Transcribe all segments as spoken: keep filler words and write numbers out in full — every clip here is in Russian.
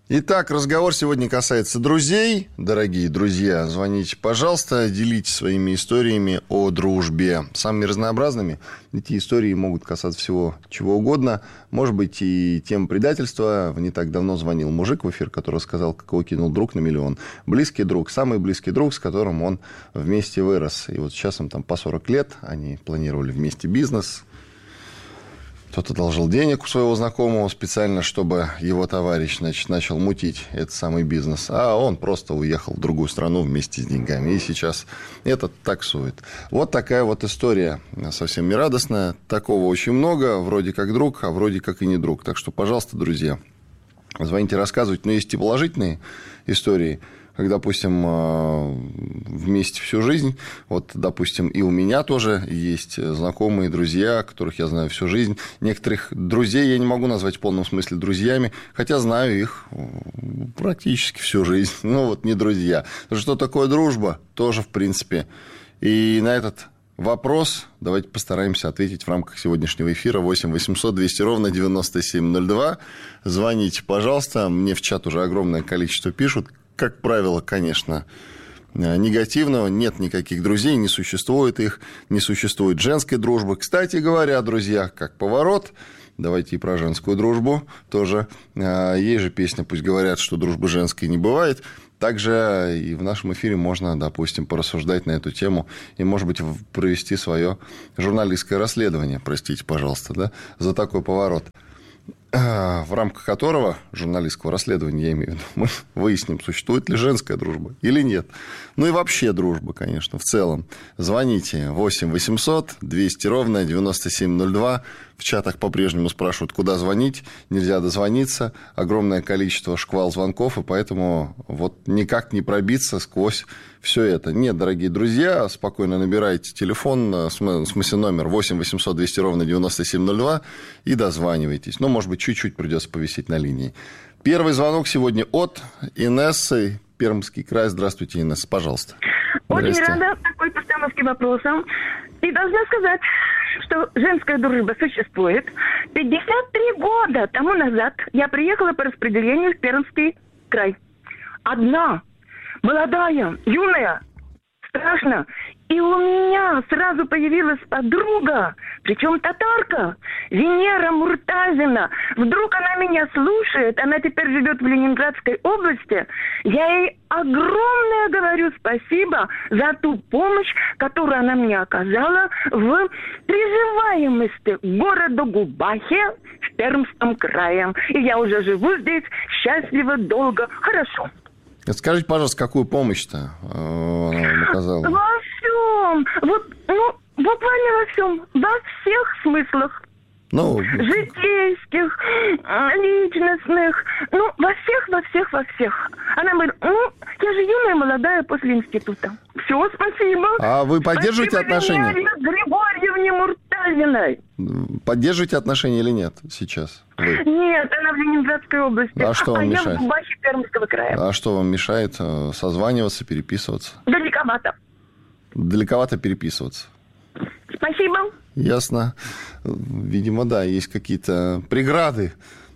Итак, разговор сегодня касается друзей. Дорогие друзья, звоните, пожалуйста, делитесь своими историями о дружбе. Самыми разнообразными. Эти истории могут касаться всего чего угодно. Может быть, и тема предательства. Не так давно звонил мужик в эфир, который сказал, как его кинул друг на миллион. Близкий друг, самый близкий друг, с которым он вместе вырос. И вот сейчас им там по сорок лет, они планировали вместе бизнес. Кто-то одолжил денег у своего знакомого специально, чтобы его товарищ, значит, начал мутить этот самый бизнес. А он просто уехал в другую страну вместе с деньгами. И сейчас этот таксует. Вот такая вот история совсем нерадостная. Такого очень много. Вроде как друг, а вроде как и не друг. Так что, пожалуйста, друзья, звоните, рассказывайте. Но есть и положительные истории, как, допустим, вместе всю жизнь. Вот, допустим, и у меня тоже есть знакомые, друзья, которых я знаю всю жизнь. Некоторых друзей я не могу назвать в полном смысле друзьями, хотя знаю их практически всю жизнь. Ну, вот не друзья. Что такое дружба? Тоже, в принципе. И на этот вопрос давайте постараемся ответить в рамках сегодняшнего эфира. восемь восемьсот двести ровно девяносто семь ноль два. Звоните, пожалуйста. Мне в чат уже огромное количество пишут. Как правило, конечно, негативного. Нет никаких друзей, не существует их, не существует женской дружбы. Кстати говоря, друзья, как поворот, давайте и про женскую дружбу тоже. Есть же песня «Пусть говорят, что дружбы женской не бывает». Также и в нашем эфире можно, допустим, порассуждать на эту тему и, может быть, провести свое журналистское расследование, простите, пожалуйста, да, за такой поворот, в рамках которого журналистского расследования, я имею в виду, мы выясним, существует ли женская дружба или нет. Ну и вообще дружба, конечно, в целом. Звоните восемь восемьсот двести ровно девяносто семь ноль два. В чатах по-прежнему спрашивают, куда звонить. Нельзя дозвониться. Огромное количество шквал звонков, и поэтому вот никак не пробиться сквозь все это. Нет, дорогие друзья, спокойно набирайте телефон, в смысле номер восемь восемьсот двести ровно девяносто семь ноль два и дозванивайтесь. Ну, может быть, чуть-чуть придется повисеть на линии. Первый звонок сегодня от Инессы, Пермский край. Здравствуйте, Инесса, пожалуйста. Очень рада такой постановке вопроса. И должна сказать, что женская дружба существует. пятьдесят три года тому назад я приехала по распределению в Пермский край. Одна, молодая, юная, страшно. И у меня сразу появилась подруга, причем татарка, Венера Муртазина. Вдруг она меня слушает, она теперь живет в Ленинградской области. Я ей огромное говорю спасибо за ту помощь, которую она мне оказала в приживаемости города Губахи в Пермском крае. И я уже живу здесь счастливо, долго, хорошо. Скажите, пожалуйста, какую помощь-то она оказала? Во всем. Вот, ну, буквально во всем. Во всех смыслах. Ну, житейских, личностных. Ну, во всех, во всех, во всех. Она говорит, ну, я же юная, молодая, после института. Все, спасибо. А вы поддерживаете спасибо отношения? Венере Григорьевне Муртазиной. Поддерживаете отношения или нет сейчас? Вы? Нет, она в Ленинградской области. А что вам а мешает? я в Губахе Пермского края. А что вам мешает созваниваться, переписываться? Далековато. Далековато переписываться. Спасибо. Ясно. Видимо, да, есть какие-то преграды.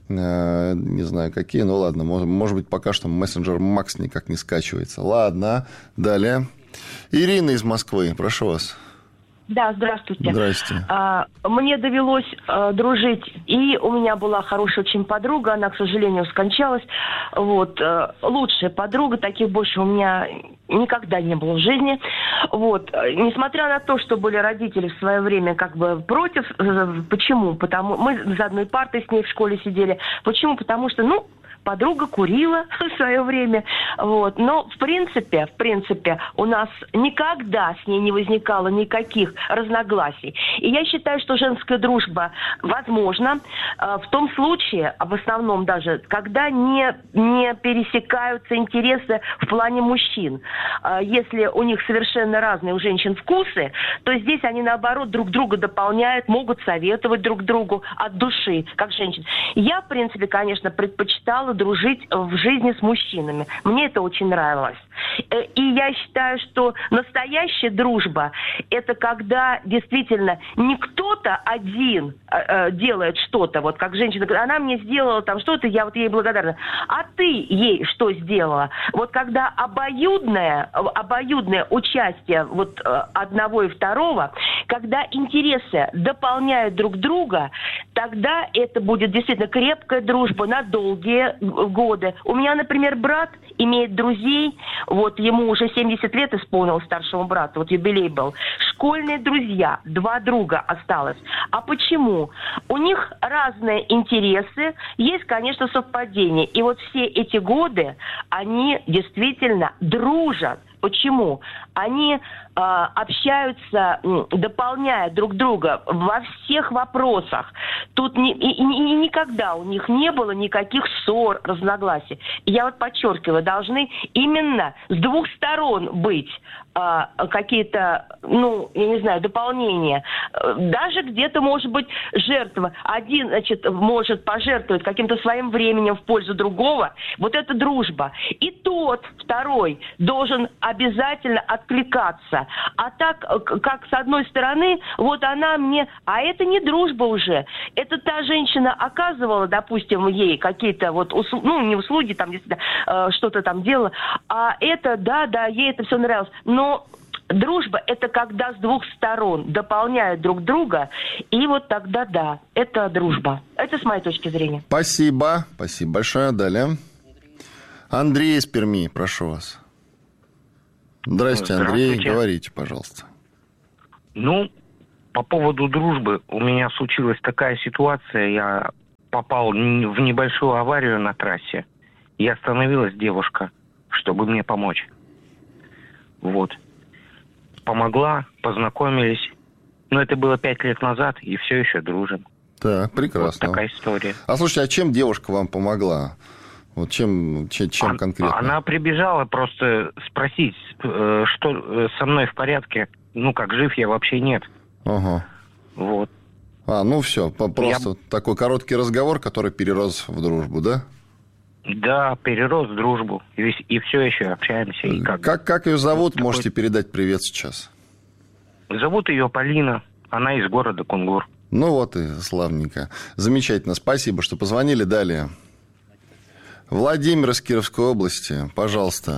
Не знаю, какие. Ну, ладно. Может, может быть, пока что мессенджер Макс никак не скачивается. Ладно. Далее. Ирина из Москвы. Прошу вас. Да, здравствуйте. Здрасте. А, мне довелось а, дружить, и у меня была хорошая очень подруга, она, к сожалению, скончалась. Вот, а, лучшая подруга, таких больше у меня никогда не было в жизни. Вот, несмотря на то, что были родители в свое время как бы против, почему? Потому мы за одной партой с ней в школе сидели. Почему? Потому что, ну, подруга курила в свое время, вот. Но в принципе, в принципе, у нас никогда с ней не возникало никаких разногласий. И я считаю, что женская дружба возможна э, в том случае, в основном даже, когда не, не пересекаются интересы в плане мужчин. Э, если у них совершенно разные у женщин вкусы, то здесь они, наоборот, друг друга дополняют, могут советовать друг другу от души, как женщин. Я, в принципе, конечно, предпочитала стала дружить в жизни с мужчинами. Мне это очень нравилось. И я считаю, что настоящая дружба – это когда действительно не кто-то один делает что-то, вот как женщина говорит, она мне сделала там что-то, я вот ей благодарна, а ты ей что сделала? Вот когда обоюдное, обоюдное участие вот одного и второго, когда интересы дополняют друг друга, тогда это будет действительно крепкая дружба на долгие годы. У меня, например, брат имеет друзей, вот ему уже семьдесят лет исполнилось, старшему брату, вот юбилей был. Школьные друзья, два друга осталось. А почему? У них разные интересы, есть, конечно, совпадения. И вот все эти годы они действительно дружат. Почему? Они э, общаются, дополняя друг друга во всех вопросах. Тут ни, и, и, и никогда у них не было никаких ссор, разногласий. И я вот подчеркиваю, должны именно с двух сторон быть э, какие-то, ну, я не знаю, дополнения. Даже где-то может быть жертва. Один, значит, может пожертвовать каким-то своим временем в пользу другого. Вот это дружба. И тот, второй, должен обязательно откликаться. А так, как с одной стороны, вот она мне... А это не дружба уже. Это та женщина оказывала, допустим, ей какие-то вот услуги, ну, не услуги, там, действительно, что-то там делала. А это, да, да, ей это все нравилось. Но дружба – это когда с двух сторон дополняют друг друга, и вот тогда, да, это дружба. Это с моей точки зрения. Спасибо. Спасибо большое. Далее. Андрей из Перми, прошу вас. Здравствуйте, Андрей. Здравствуйте. Говорите, пожалуйста. Ну, по поводу дружбы у меня случилась такая ситуация. Я попал в небольшую аварию на трассе. И остановилась девушка, чтобы мне помочь. Вот. Помогла, познакомились. Но это было пять лет назад, и все еще дружим. Так, прекрасно. Вот такая история. А слушайте, а чем девушка вам помогла? Вот чем, чем, чем а, конкретно? Она прибежала просто спросить, что со мной в порядке. Ну, как жив я вообще нет. Ага. Вот. А, ну все, просто я... такой короткий разговор, который перерос в дружбу, да? Да, перерос в дружбу. И, и все еще общаемся. И как, как, как ее зовут? Такой... Можете передать привет сейчас. Зовут ее Полина. Она из города Кунгур. Ну вот и славненько. Замечательно. Спасибо, что позвонили. Далее. Владимир из Кировской области, пожалуйста.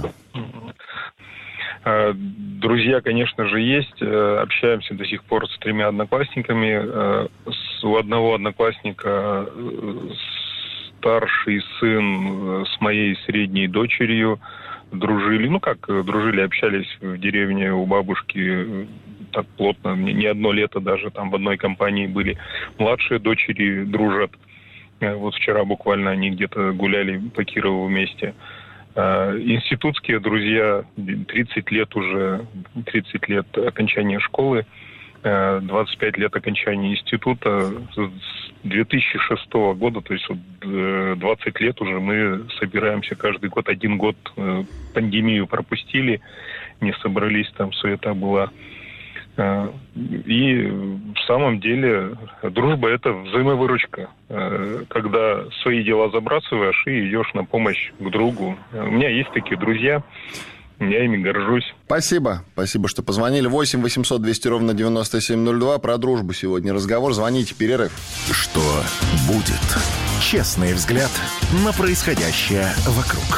Друзья, конечно же, есть. Общаемся до сих пор с тремя одноклассниками. У одного одноклассника старший сын с моей средней дочерью дружили. Ну как, дружили, общались в деревне у бабушки так плотно. Не одно лето даже там в одной компании были. Младшие дочери дружат. Вот вчера буквально они где-то гуляли по Кирову вместе. Институтские друзья, тридцать лет уже, тридцать лет окончания школы, двадцать пять лет окончания института. С две тысячи шестого года, то есть вот двадцать лет уже мы собираемся каждый год. Один год пандемию пропустили, не собрались, там суета была. И в самом деле дружба – это взаимовыручка. Когда свои дела забрасываешь и идешь на помощь к другу. У меня есть такие друзья, я ими горжусь. Спасибо. Спасибо, что позвонили. восемь восемьсот двести ровно девяносто семь ноль два. Про дружбу сегодня разговор. Звоните, перерыв. Что будет? Честный взгляд на происходящее вокруг.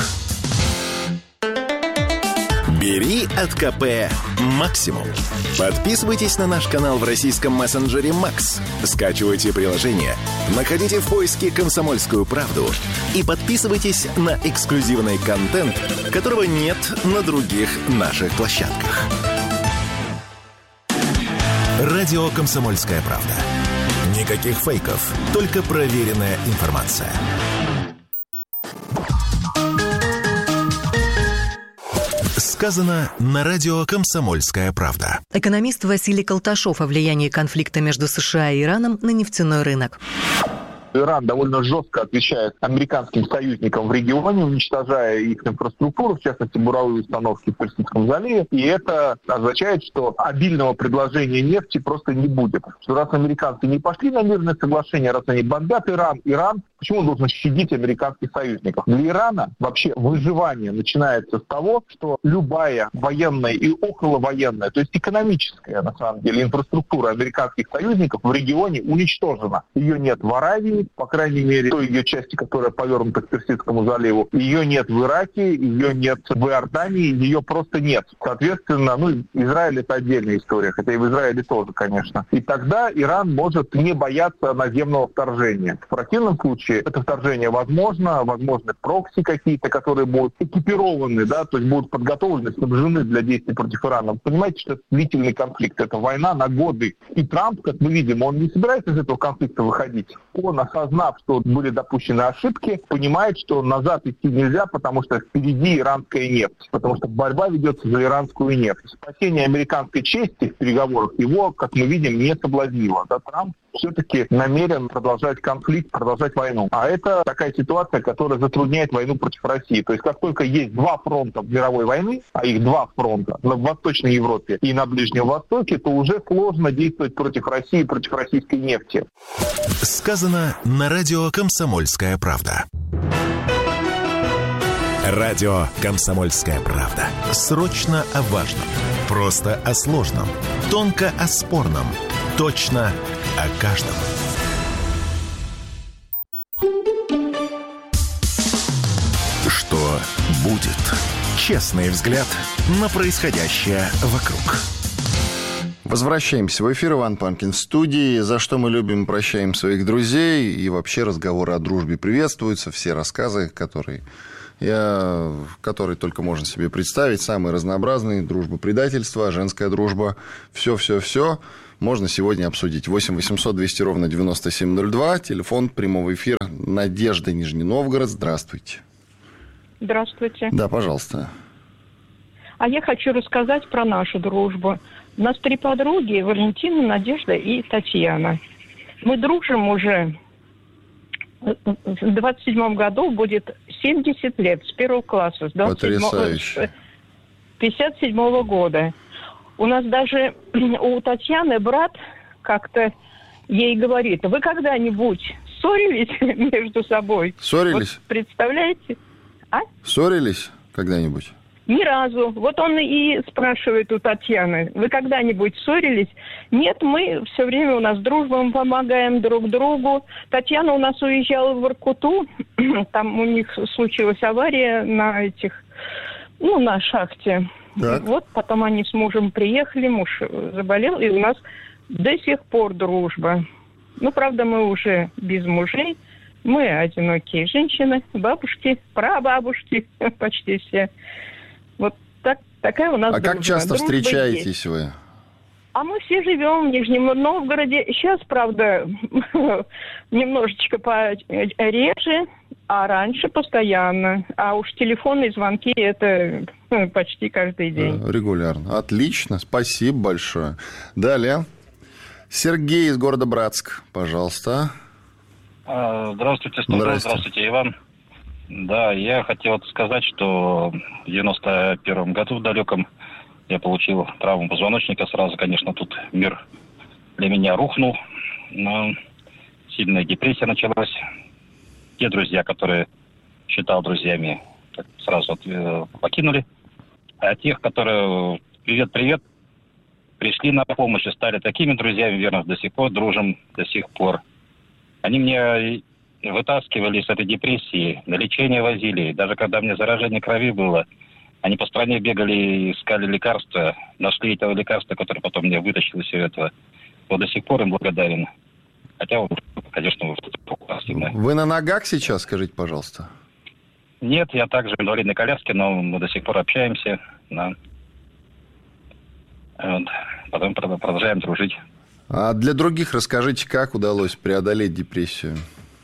Бери от ка пэ максимум. Подписывайтесь на наш канал в российском мессенджере Макс. Скачивайте приложение, находите в поиске «Комсомольскую правду» и подписывайтесь на эксклюзивный контент, которого нет на других наших площадках. Радио «Комсомольская правда». Никаких фейков, только проверенная информация. Сказано на радио «Комсомольская правда». Экономист Василий Колташов о влиянии конфликта между США и Ираном на нефтяной рынок. Иран довольно жестко отвечает американским союзникам в регионе, уничтожая их инфраструктуру, в частности, буровые установки в Персидском заливе. И это означает, что обильного предложения нефти просто не будет. Что раз американцы не пошли на мирное соглашение, раз они бомбят Иран, Иран Почему он должен щадить американских союзников? Для Ирана вообще выживание начинается с того, что любая военная и околовоенная, то есть экономическая, на самом деле, инфраструктура американских союзников в регионе уничтожена. Ее нет в Аравии, по крайней мере, той ее части, которая повернута к Персидскому заливу. Ее нет в Ираке, ее нет в Иордании, ее просто нет. Соответственно, ну, Израиль — это отдельная история, хотя и в Израиле тоже, конечно. И тогда Иран может не бояться наземного вторжения. В противном случае это вторжение возможно, возможны прокси какие-то, которые будут экипированы, да, то есть будут подготовлены, снабжены для действий против Ирана. Вы понимаете, что это длительный конфликт, это война на годы. И Трамп, как мы видим, он не собирается из этого конфликта выходить. Он, осознав, что были допущены ошибки, понимает, что назад идти нельзя, потому что впереди иранская нефть, потому что борьба ведется за иранскую нефть. Спасение американской чести в переговорах его, как мы видим, не соблазнило. Да, Трамп все-таки намерен продолжать конфликт, продолжать войну. А это такая ситуация, которая затрудняет войну против России. То есть как только есть два фронта мировой войны, а их два фронта в Восточной Европе и на Ближнем Востоке, то уже сложно действовать против России, против российской нефти. Сказано на радио «Комсомольская правда». Радио «Комсомольская правда». Срочно о важном. Просто о сложном. Тонко о спорном. Точно о каждом. Что будет? Честный взгляд на происходящее вокруг. Возвращаемся в эфир. Иван Панкин в студии. За что мы любим и прощаем своих друзей. И вообще разговоры о дружбе приветствуются. Все рассказы, которые... Я, который только можно себе представить, самые разнообразные. Дружба, предательство, женская дружба. Все-все-все можно сегодня обсудить. восемь восемьсот двести ровно девяносто семь ноль два. Телефон прямого эфира. Надежда, Нижний Новгород. Здравствуйте. Здравствуйте. Да, пожалуйста. А я хочу рассказать про нашу дружбу. У нас три подруги: Валентина, Надежда и Татьяна. Мы дружим уже... В двадцать седьмом году будет семьдесят лет, с первого класса, с Потрясающе. пятьдесят седьмого года. У нас даже у Татьяны брат как-то ей говорит: вы когда-нибудь ссорились между собой? Ссорились? Вот, представляете? А? Ссорились когда-нибудь? Ни разу. Вот он и спрашивает у Татьяны: вы когда-нибудь ссорились? Нет, мы все время, у нас дружба, мы помогаем друг другу. Татьяна у нас уезжала в Воркуту, там у них случилась авария на этих, ну, на шахте. Так. Вот потом они с мужем приехали, муж заболел, и у нас до сих пор дружба. Ну, правда, мы уже без мужей, мы одинокие женщины, бабушки, прабабушки почти все. Вот так, такая у нас а дружба. А как часто дружба встречаетесь есть. Вы? А мы все живем в Нижнем Новгороде. Сейчас, правда, немножечко пореже, а раньше постоянно. А уж телефонные звонки — это почти каждый день. Регулярно. Отлично. Спасибо большое. Далее. Сергей из города Братск. Пожалуйста. Здравствуйте, Студия. Здравствуйте. Здравствуйте, Иван. Да, я хотел сказать, что в девяносто первом году в далеком я получил травму позвоночника. Сразу, конечно, тут мир для меня рухнул. Но сильная депрессия началась. Те друзья, которые считал друзьями, сразу покинули. А тех, которые привет-привет, пришли на помощь и стали такими друзьями, верно, до сих пор дружим, до сих пор. Они мне вытаскивали из этой депрессии, на лечение возили. Даже когда мне заражение крови было, они по стране бегали, искали лекарства, нашли этого лекарства, которое потом мне вытащило из всего этого. Вот до сих пор им благодарен. Хотя, конечно, вы... Вы на ногах сейчас, скажите, пожалуйста? Нет, я также в инвалидной коляске, но мы до сих пор общаемся. Да. Вот. Потом продолжаем дружить. А для других расскажите, как удалось преодолеть депрессию?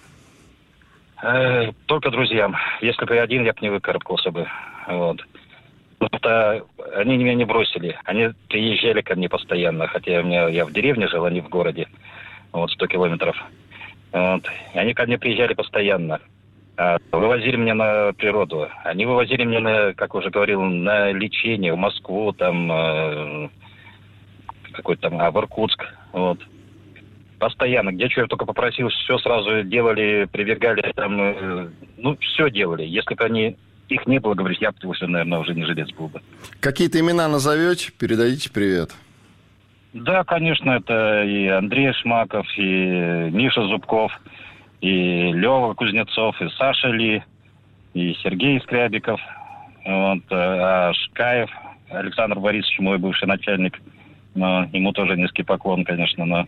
Э, только друзьям. Если бы я один, я бы не выкарабкался бы. Вот. Это они меня не бросили. Они приезжали ко мне постоянно, хотя у меня, я в деревне жил, а не в городе. Вот, сто километров. Вот. И они ко мне приезжали постоянно. А, вывозили меня на природу. Они вывозили меня, на, как уже говорил, на лечение в Москву, там, э, какой-то там, а, в Иркутск. Вот. Постоянно. Где что я только попросил, все сразу делали, прибегали, там, э, ну, все делали. Если бы они, их не было, говоришь, я бы, наверное, уже не жилец был бы. Какие-то имена назовете, передадите привет? Да, конечно, это и Андрей Шмаков, и Миша Зубков, и Лева Кузнецов, и Саша Ли, и Сергей Скрябиков, вот, а Шкаев, Александр Борисович, мой бывший начальник, но ему тоже низкий поклон, конечно, но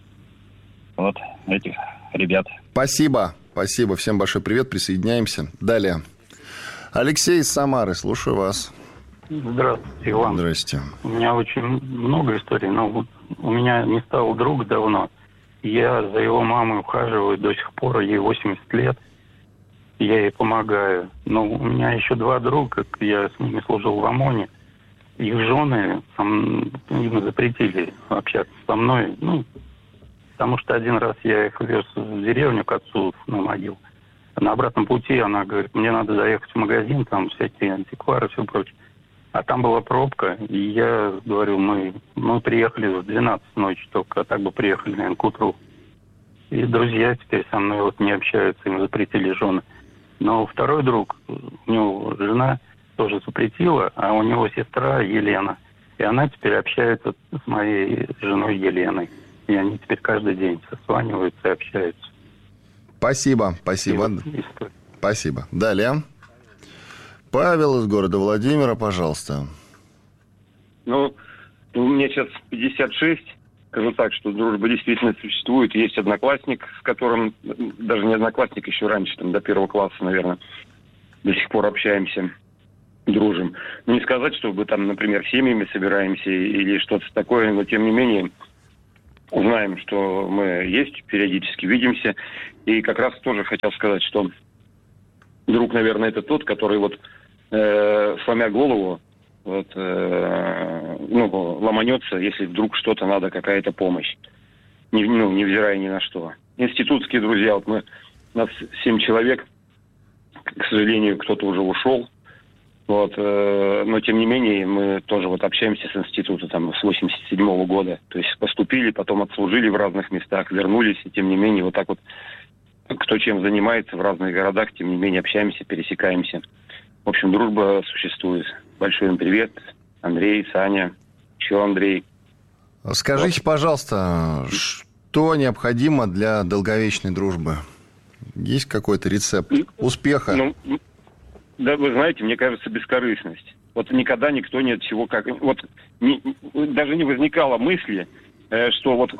вот этих ребят. Спасибо, спасибо, всем большой привет, присоединяемся. Далее. Алексей из Самары, слушаю вас. Здравствуйте, Иван. Здрасте. У меня очень много историй, но у меня не стал друг давно. Я за его мамой ухаживаю до сих пор, ей восемьдесят лет. Я ей помогаю. Но у меня еще два друга, я с ними служил в ОМОНе. Их жены там, им запретили общаться со мной. Ну, потому что один раз я их вез в деревню к отцу на могилу. На обратном пути она говорит, мне надо заехать в магазин, там всякие антиквары, все прочее. А там была пробка, и я говорю, мы, мы приехали в двенадцать ночи только, а так бы приехали, наверное, к утру. И друзья теперь со мной вот не общаются, им запретили жены. Но второй друг, у него жена тоже запретила, а у него сестра Елена. И она теперь общается с моей женой Еленой. И они теперь каждый день созваниваются и общаются. Спасибо, спасибо. Спасибо. Далее. Павел из города Владимира, пожалуйста. Ну, у меня сейчас пятьдесят шесть. Скажу так, что дружба действительно существует. Есть одноклассник, с которым, даже не одноклассник, еще раньше, там, до первого класса, наверное, до сих пор общаемся, дружим. Ну, не сказать, чтобы там, например, семьями собираемся или что-то такое, но тем не менее знаем, что мы есть, периодически видимся. И как раз тоже хотел сказать, что друг, наверное, это тот, который вот э, сломя голову, вот, э, ну, ломанется, если вдруг что-то надо, какая-то помощь, не, ну, невзирая ни на что. Институтские друзья, вот мы, у нас семь человек, к сожалению, кто-то уже ушел, вот, э, но тем не менее мы тоже вот общаемся с института там с восемьдесят седьмого года, то есть поступили, потом отслужили в разных местах, вернулись, и тем не менее вот так вот кто чем занимается в разных городах, тем не менее общаемся, пересекаемся. В общем, дружба существует. Большой им привет. Андрей, Саня, еще Андрей. Скажите, вот, пожалуйста, что необходимо для долговечной дружбы? Есть какой-то рецепт успеха? Ну, да, вы знаете, мне кажется, бескорыстность. Вот никогда никто ни от чего как... Вот не, даже не возникало мысли, что вот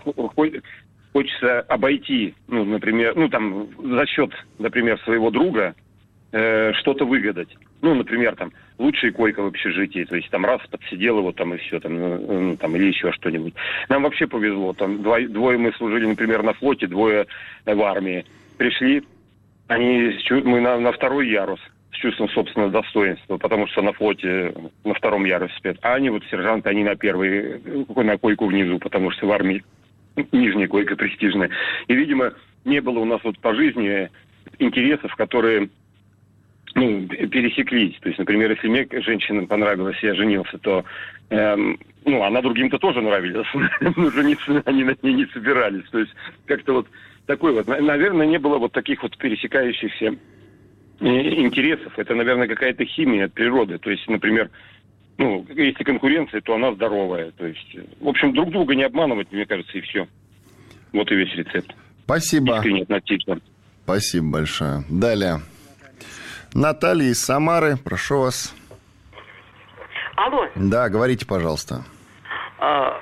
хочется обойти, ну, например, ну, там, за счет, например, своего друга э, что-то выгадать. Ну, например, там, лучшая койка в общежитии, то есть там раз подсидел его там и все, там, ну, там, или еще что-нибудь. Нам вообще повезло, там, двое, двое мы служили, например, на флоте, двое в армии. Пришли, они, мы на, на второй ярус с чувством собственного достоинства, потому что на флоте на втором ярусе спят. А они вот, сержанты, они на первой, на койку внизу, потому что в армии нижняя койка престижная. И, видимо, не было у нас вот по жизни интересов, которые, ну, пересеклись. То есть, например, если мне женщина понравилась, я женился, то, эм, ну, она другим-то тоже нравилась. Но жениться они на ней не собирались. То есть, как-то вот такой вот, наверное, не было вот таких вот пересекающихся интересов. Это, наверное, какая-то химия от природы. То есть, например, ну, если конкуренция, то она здоровая. То есть, в общем, друг друга не обманывать, мне кажется, и все. Вот и весь рецепт. Спасибо. Искренне относиться. Спасибо большое. Далее. Наталья из Самары, прошу вас. Алло. Да, говорите, пожалуйста. Я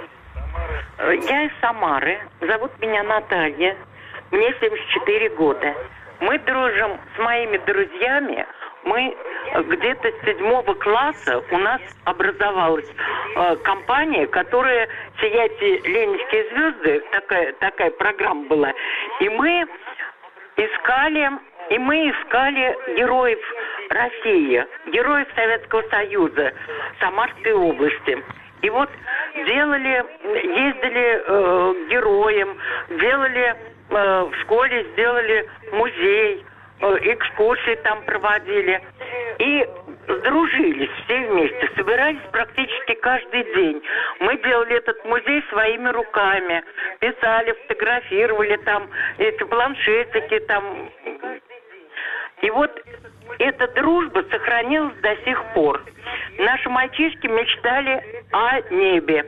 из Самары. Зовут меня Наталья. Мне семьдесят четыре года. Мы дружим с моими друзьями. Мы где-то с седьмого класса у нас образовалась э, компания, которая «Сияйте, ленинские звезды», такая, такая программа была. И мы искали, и мы искали героев России, героев Советского Союза, Самарской области. И вот делали, ездили э, героем, делали э, в школе, сделали музей, экскурсии там проводили. И сдружились все вместе, собирались практически каждый день. Мы делали этот музей своими руками, писали, фотографировали там эти планшетики там. И вот эта дружба сохранилась до сих пор. Наши мальчишки мечтали о небе.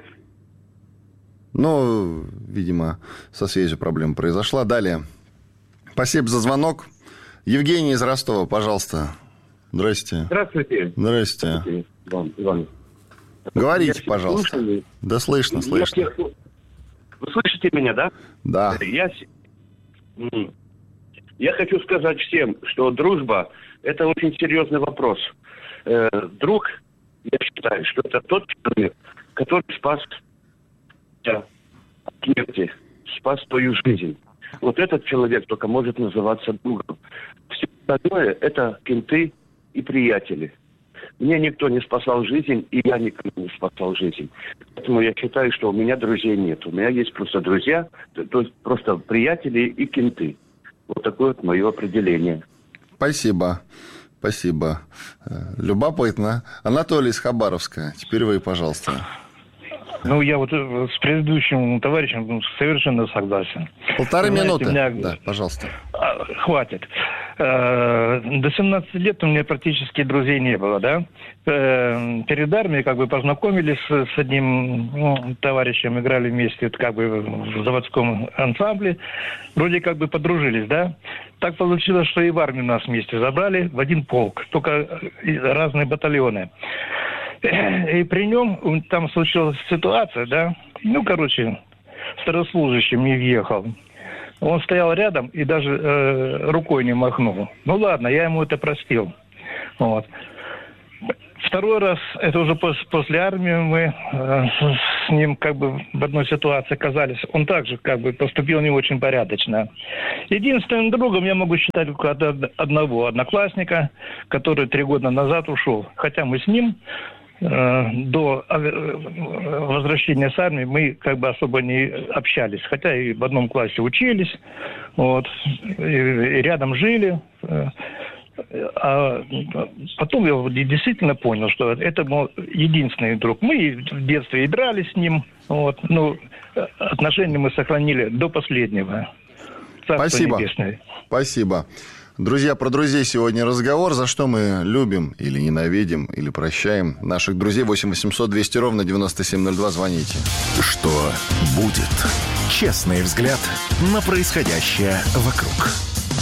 Ну, видимо, со связью проблема произошла. Далее. Спасибо за звонок. Евгений из Ростова, пожалуйста. Здрасте. Здравствуйте. Здрасте. Здравствуйте. Иван, Иван. Говорите, пожалуйста. Слушали? Да слышно, слышно. Я, вы слышите меня, да? Да. Я, я хочу сказать всем, что дружба – это очень серьезный вопрос. Э, друг, я считаю, что это тот человек, который спас тебя от смерти, спас твою жизнь. Вот этот человек только может называться другом. Все остальное – это кенты и приятели. Мне никто не спасал жизнь, и я никому не спасал жизнь. Поэтому я считаю, что у меня друзей нет. У меня есть просто друзья, то есть просто приятели и кенты. Вот такое вот мое определение. Спасибо. Спасибо. Любопытно. Анатолий из Хабаровска. Теперь вы, пожалуйста. Ну, я вот с предыдущим товарищем совершенно согласен. Полторы Знаете, минуты. Меня... Да, пожалуйста. А, хватит. А, до семнадцати лет у меня практически друзей не было, да. А, перед армией как бы познакомились с одним ну, товарищем, играли вместе как бы в заводском ансамбле. Вроде как бы подружились, да. Так получилось, что и в армию нас вместе забрали в один полк, только разные батальоны. И при нем там случилась ситуация, да, ну, короче, старослужащим не въехал. Он стоял рядом и даже э, рукой не махнул. Ну, ладно, я ему это простил. Вот. Второй раз, это уже пос, после армии, мы э, с, с ним как бы в одной ситуации оказались. Он также как бы поступил не очень порядочно. Единственным другом я могу считать одного одноклассника, который три года назад ушел. Хотя мы с ним до возвращения с армии мы как бы особо не общались, хотя и в одном классе учились, вот, и, и рядом жили. А потом я действительно понял, что это мол, единственный друг. Мы в детстве играли с ним, вот, но отношения мы сохранили до последнего. Царство Спасибо. Небесное. Спасибо. Друзья, про друзей сегодня разговор. За что мы любим или ненавидим, или прощаем наших друзей. восемь восемьсот двести ровно девяносто семь ноль два. Звоните. Что будет? Честный взгляд на происходящее вокруг.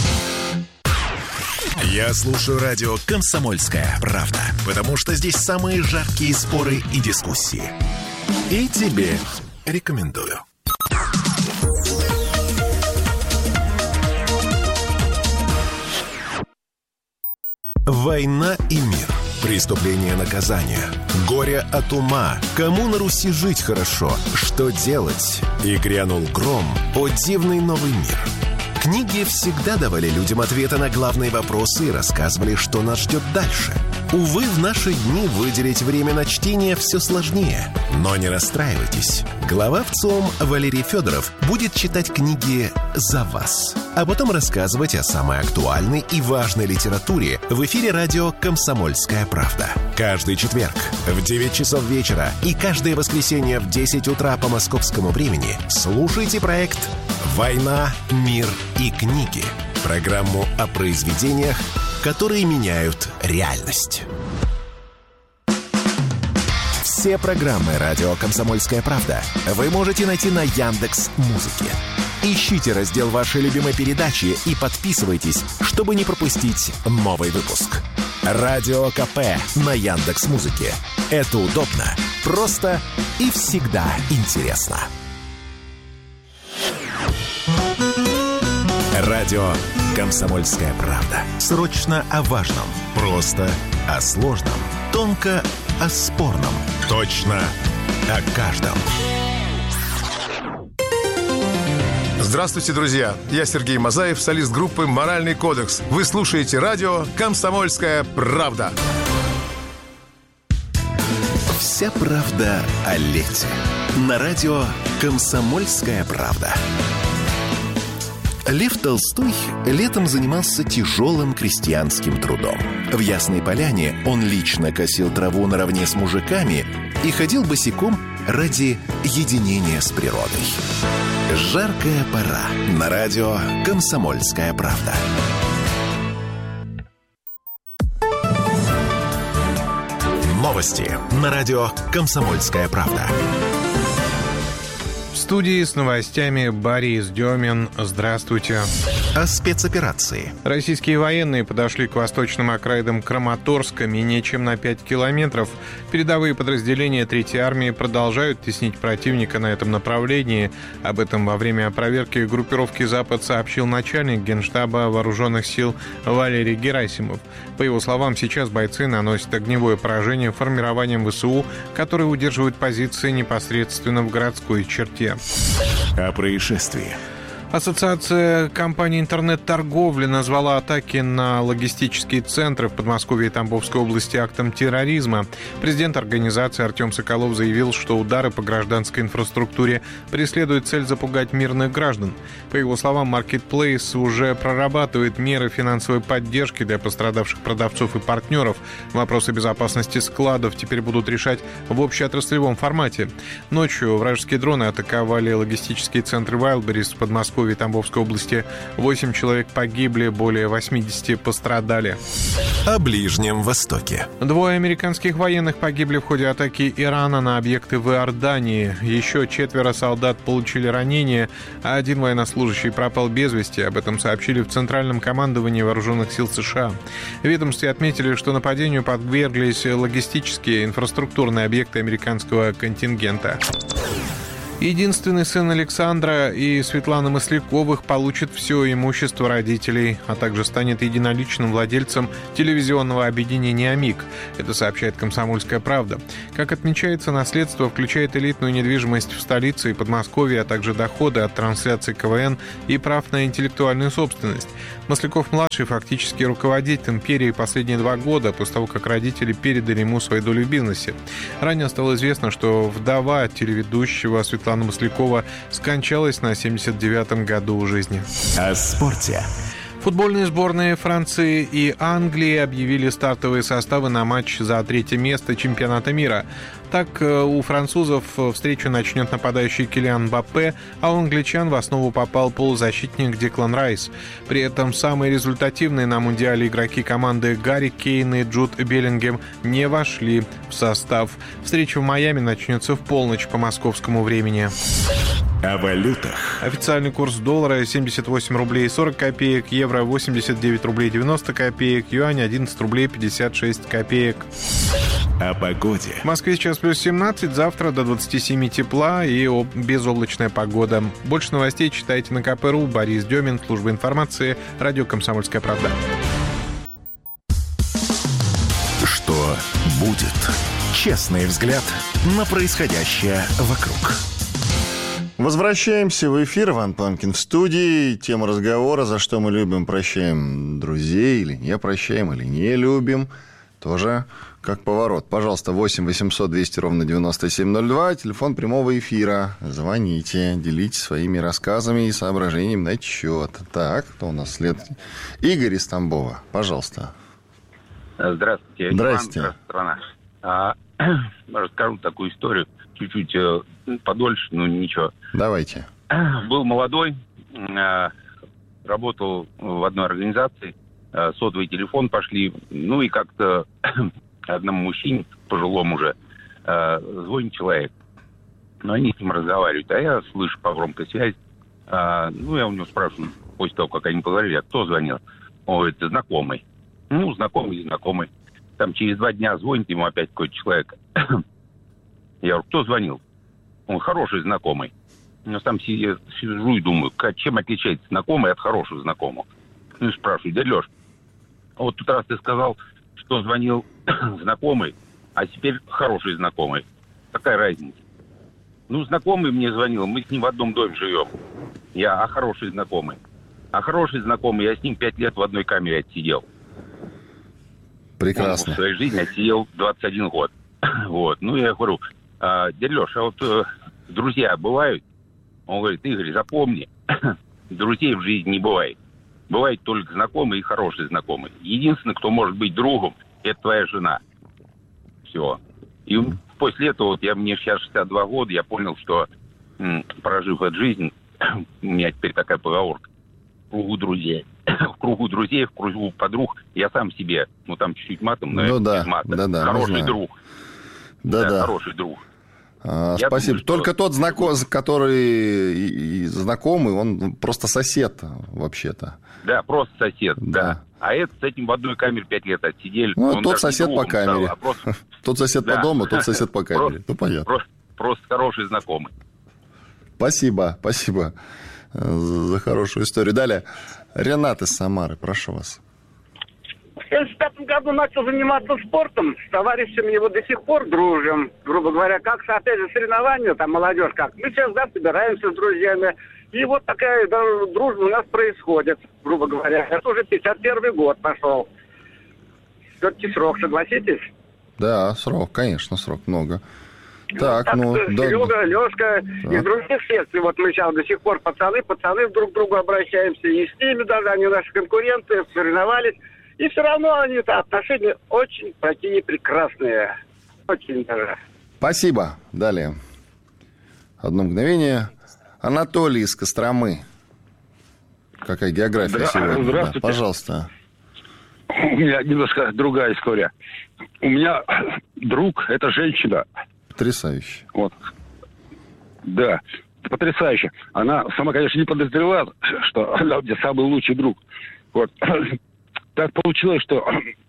Я слушаю радио «Комсомольская правда», потому что здесь самые жаркие споры и дискуссии. И тебе рекомендую. «Война и мир. Преступление, наказание. Горе от ума. Кому на Руси жить хорошо? Что делать?» И грянул гром. О дивный новый мир. Книги всегда давали людям ответы на главные вопросы и рассказывали, что нас ждет дальше. Увы, в наши дни выделить время на чтение все сложнее. Но не расстраивайтесь. Глава ВЦИОМ Валерий Федоров будет читать книги за вас, а потом рассказывать о самой актуальной и важной литературе в эфире радио «Комсомольская правда». Каждый четверг в девять часов вечера и каждое воскресенье в десять утра по московскому времени слушайте проект «Война, мир и книги». Программу о произведениях, которые меняют реальность. Все программы радио «Комсомольская правда» вы можете найти на Яндекс.Музыке. Ищите раздел вашей любимой передачи и подписывайтесь, чтобы не пропустить новый выпуск. Радио КП на Яндекс.Музыке. Это удобно, просто и всегда интересно. Радио «Комсомольская правда». Срочно о важном, просто о сложном, тонко о спорном, точно о каждом. Здравствуйте, друзья! Я Сергей Мазаев, солист группы «Моральный кодекс». Вы слушаете радио «Комсомольская правда». Вся правда о лете. На радио «Комсомольская правда». Лев Толстой летом занимался тяжелым крестьянским трудом. В Ясной Поляне он лично косил траву наравне с мужиками и ходил босиком ради единения с природой. Жаркая пора. На радио «Комсомольская правда». Новости на радио «Комсомольская правда». В студии с новостями Борис Демин. Здравствуйте. О спецоперации. Российские военные подошли к восточным окраинам Краматорска менее чем на пять километров. Передовые подразделения Третьей армии продолжают теснить противника на этом направлении. Об этом во время проверки группировки «Запад» сообщил начальник Генштаба Вооруженных сил Валерий Герасимов. По его словам, сейчас бойцы наносят огневое поражение формированием ВСУ, которые удерживают позиции непосредственно в городской черте. О происшествии. Ассоциация компаний интернет-торговли назвала атаки на логистические центры в Подмосковье и Тамбовской области актом терроризма. Президент организации Артем Соколов заявил, что удары по гражданской инфраструктуре преследуют цель запугать мирных граждан. По его словам, Marketplace уже прорабатывает меры финансовой поддержки для пострадавших продавцов и партнеров. Вопросы безопасности складов теперь будут решать в общеотраслевом формате. Ночью вражеские дроны атаковали логистические центры Wildberries в Подмосковье и Тамбовской области. Восемь человек погибли, более восемьдесят пострадали. О Ближнем Востоке. Двое американских военных погибли в ходе атаки Ирана на объекты в Иордании. Еще четверо солдат получили ранения, а один военнослужащий пропал без вести. Об этом сообщили в Центральном командовании Вооруженных сил США. В ведомстве отметили, что нападению подверглись логистические инфраструктурные объекты американского контингента. Единственный сын Александра и Светланы Масляковых получит все имущество родителей, а также станет единоличным владельцем телевизионного объединения «Миг». Это сообщает «Комсомольская правда». Как отмечается, наследство включает элитную недвижимость в столице и Подмосковье, а также доходы от трансляций КВН и прав на интеллектуальную собственность. Масляков-младший фактически руководит империей последние два года, после того, как родители передали ему свою долю в бизнесе. Ранее стало известно, что вдова телеведущего Светлана Светлана Маслякова скончалась на семьдесят девятом году жизни. О спорте. Футбольные сборные Франции и Англии объявили стартовые составы на матч за третье место чемпионата мира. Так, у французов встречу начнет нападающий Килиан Мбаппе, а у англичан в основу попал полузащитник Деклан Райс. При этом самые результативные на Мундиале игроки команды Гарри Кейн и Джуд Беллингем не вошли в состав. Встреча в Майами начнется в полночь по московскому времени. О валютах. Официальный курс доллара семьдесят восемь рублей сорок копеек, евро восемьдесят девять рублей девяносто копеек, юань одиннадцать рублей пятьдесят шесть копеек. О погоде. В Москве сейчас плюс семнадцать, завтра до двадцати семи тепла и безоблачная погода. Больше новостей читайте на ка пэ точка ру. Борис Демин, служба информации, радио «Комсомольская правда». Что будет? Честный взгляд на происходящее вокруг. Возвращаемся в эфир. Иван Панкин в студии. Тема разговора: за что мы любим, прощаем друзей или не прощаем, или не любим. Тоже как поворот. Пожалуйста, восемь восемьсот двести ровно девяносто семь ноль два. Телефон прямого эфира. Звоните, делитесь своими рассказами и соображениями на этот счет. Так, кто у нас след? Игорь из Тамбова. Пожалуйста. Здравствуйте. Здравствуйте. Иван, страна. А, расскажу такую историю. Чуть-чуть подольше, ну ничего. Давайте. Был молодой, работал в одной организации, сотовый телефон пошли, ну и как-то одному мужчине, пожилому уже, звонит человек. Но они с ним разговаривают, а я слышу по громкой связи. Ну, я у него спрашиваю, после того, как они поговорили, а кто звонил? Он говорит, знакомый. Ну, знакомый, знакомый. Там через два дня звонит ему опять какой-то человек. Я говорю, кто звонил? Он хороший знакомый. Я там сижу и думаю, чем отличается знакомый от хорошего знакомого? Ну и спрашиваю, дядя Леш, вот тут раз ты сказал, что звонил знакомый, а теперь хороший знакомый. Какая разница? Ну, знакомый мне звонил, мы с ним в одном доме живем. Я, а хороший знакомый? А хороший знакомый, я с ним пять лет в одной камере отсидел. Прекрасно. Он в своей жизни отсидел двадцать один год. Вот. Ну, я говорю, а, дядя Леша, а вот э, друзья бывают? Он говорит, Игорь, запомни, друзей в жизни не бывает. Бывают только знакомые и хорошие знакомые. Единственное, кто может быть другом, это твоя жена. Все. И после этого, вот я, мне сейчас шестьдесят два года, я понял, что, м, прожив эту жизнь, у меня теперь такая поговорка: в кругу друзей. В кругу друзей, в кругу подруг я сам себе, ну там чуть-чуть матом, но ну, это да, матом. Да, да, хороший друг. Да, да, да. Хороший друг. А, спасибо. Думаю, Только что... тот, знаком, который и, и знакомый, он просто сосед вообще-то. Да, просто сосед, да. да. А этот с этим в одной камере пять лет отсидели. Ну, он тот сосед по камере. Стал, а просто... Тот сосед по дому, тот сосед по камере. Ну, понятно. Просто, просто хороший знакомый. Спасибо, спасибо за хорошую историю. Далее, Ренат из Самары, прошу вас. В семьдесят пятом году начал заниматься спортом. С товарищами его до сих пор дружим. Грубо говоря, как, опять же, соревнования, там, молодежь как. Мы всегда собираемся с друзьями. И вот такая да, дружба у нас происходит, грубо говоря. Это уже пятьдесят первый год пошел. Все-таки срок, согласитесь? Да, срок, конечно, срок много. Так, так ну... Серега, да, Лешка, да. из других секций. Вот мы сейчас до сих пор пацаны, пацаны друг к другу обращаемся. И с ними даже, они наши конкуренты, соревновались. И все равно они-то отношения очень такие прекрасные. Очень даже. Спасибо. Далее. Одно мгновение. Анатолий из Костромы. Какая география Здра- сегодня? Здравствуйте. Да, пожалуйста. У меня немножко другая история. У меня друг, это женщина. Потрясающе. Вот. Да, потрясающе. Она сама, конечно, не подозревала, что она у меня самый лучший друг. Вот. Так получилось, что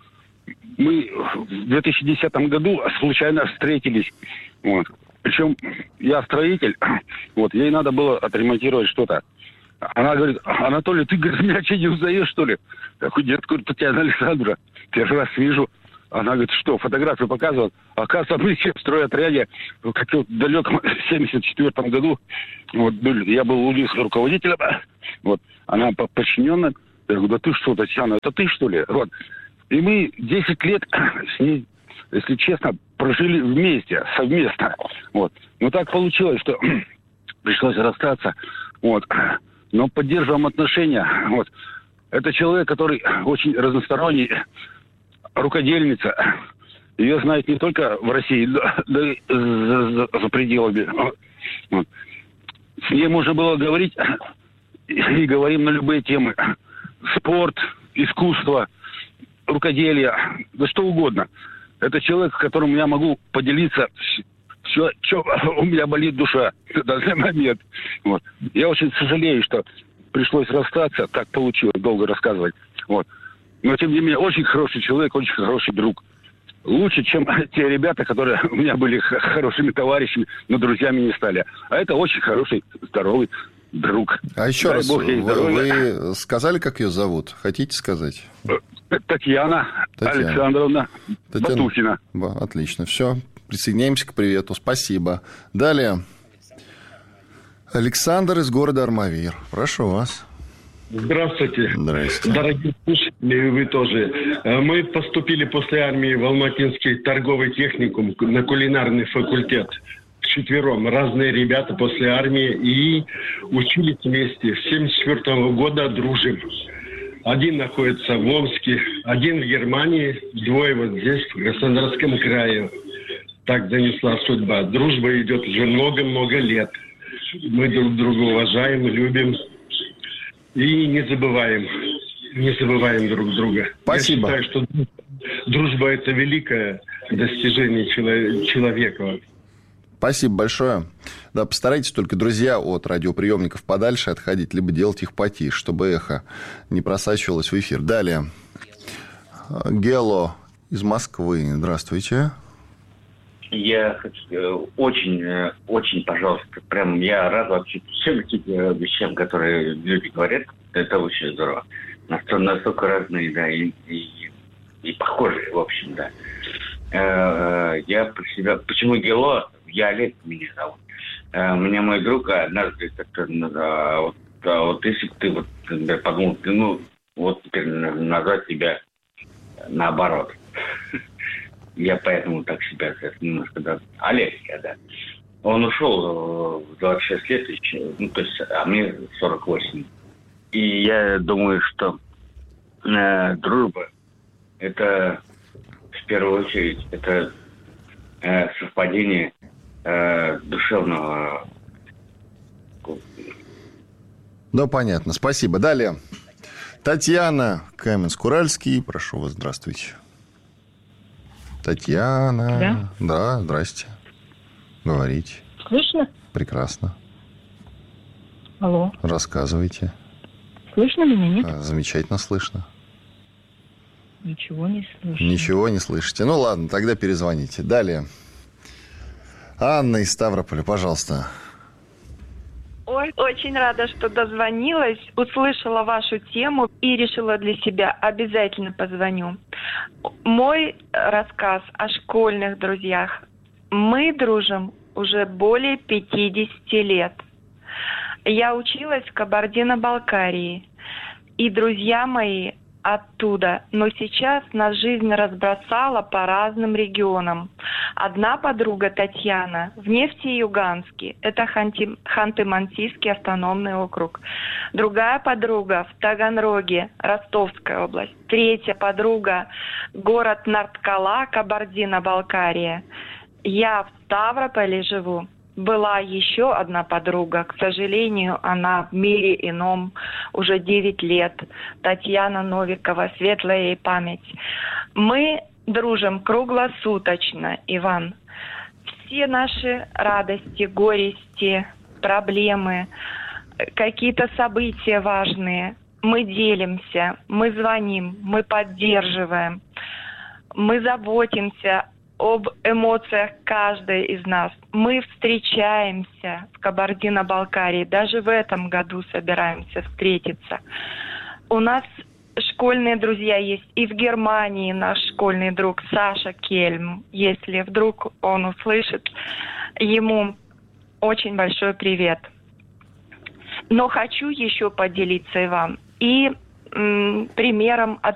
мы в две тысячи десятом году случайно встретились. Вот. Причем я строитель, вот, ей надо было отремонтировать что-то. Она говорит: Анатолий, ты, говорит, меня что, не узнаешь, что ли? Я говорю: нет, говорит, Татьяна Александровна, первый раз вижу. Она говорит: что, фотографию показывают? Оказывается, мы все в стройотряде, в каком-то далеком семьдесят четвёртом году. Вот, я был у них руководителем, вот, она подчиненная. Я говорю: да ты что, Татьяна, это ты, что ли? Вот. И мы десять лет с ней, если честно, прожили вместе, совместно. Вот. Но так получилось, что пришлось расстаться. Вот. Но поддерживаем отношения. Вот. Это человек, который очень разносторонний, рукодельница. Ее знают не только в России, но и за, за, за пределами. Вот. С ней можно было говорить, и говорим на любые темы. Спорт, искусство, рукоделие, да что угодно. Это человек, с которым я могу поделиться, все, что у меня болит душа в данный момент. Вот. Я очень сожалею, что пришлось расстаться, так получилось, долго рассказывать. Вот. Но, тем не менее, очень хороший человек, очень хороший друг. Лучше, чем те ребята, которые у меня были хорошими товарищами, но друзьями не стали. А это очень хороший, здоровый друг. А еще Дай раз, Бог ей здоровья. Вы сказали, как ее зовут? Хотите сказать? Татьяна, Татьяна. Александровна Татьяна. Батухина. Отлично, все. Присоединяемся к привету. Спасибо. Далее. Александр из города Армавир. Прошу вас. Здравствуйте. Здравствуйте. Дорогие слушатели, вы тоже. Мы поступили после армии в Алматинский торговый техникум на кулинарный факультет. Вчетвером. Разные ребята после армии. И учились вместе. С семьдесят четвёртого года дружим. Один находится в Омске, один в Германии, двое вот здесь, в Краснодарском крае. Так занесла судьба. Дружба идет уже много-много лет. Мы друг друга уважаем, любим. И не забываем, не забываем друг друга. Спасибо. Я считаю, что дружба – это великое достижение человека. Спасибо большое. Да, постарайтесь только, друзья, от радиоприемников подальше отходить, либо делать их потише, чтобы эхо не просачивалось в эфир. Далее. Гело из Москвы. Здравствуйте. Я хочу очень, очень, пожалуйста, прям я рад вообще всем каким-то вещам, которые люди говорят. Это очень здорово. Настолько, настолько разные, да, и, и, и похожие, в общем, да. Я про себя... Почему Гело? Я Олег, меня зовут. Мне мой друг однажды как-то... Вот, вот если бы ты вот, например, подумал, ты, ну, вот теперь назвать тебя наоборот. Я поэтому так себя немножко... Да, Олег, я, да. Он ушел в двадцать шесть лет, еще, ну, то есть, а мне сорок восемь. И я думаю, что э, дружба – это в первую очередь это э, совпадение э, душевного. Ну, понятно. Спасибо. Далее. Татьяна, Каменск-Уральский. Прошу вас, здравствуйте. Татьяна. Да? Да, здрасте. Говорите. Слышно? Прекрасно. Алло. Рассказывайте. Слышно меня, нет? А, замечательно слышно. Ничего не слышно. Ничего не слышите. Ну, ладно, тогда перезвоните. Далее. Анна из Ставрополя, пожалуйста. Ой, очень рада, что дозвонилась, услышала вашу тему и решила для себя обязательно позвоню. Мой рассказ о школьных друзьях. Мы дружим уже более пятьдесят лет. Я училась в Кабардино-Балкарии, и друзья мои оттуда, но сейчас нас жизнь разбросала по разным регионам. Одна подруга Татьяна в Нефтеюганске, это Ханти, Ханты-Мансийский автономный округ. Другая подруга в Таганроге, Ростовская область. Третья подруга город Нарткала, Кабардино-Балкария. Я в Ставрополе живу. Была еще одна подруга, к сожалению, она в мире ином уже девять лет. Татьяна Новикова, светлая ей память. Мы дружим круглосуточно, Иван. Все наши радости, горести, проблемы, какие-то события важные, мы делимся, мы звоним, мы поддерживаем, мы заботимся об эмоциях каждой из нас. Мы встречаемся в Кабардино-Балкарии. Даже в этом году собираемся встретиться. У нас школьные друзья есть. И в Германии наш школьный друг Саша Кельм. Если вдруг он услышит, ему очень большой привет. Но хочу еще поделиться, Иван, и м, примером от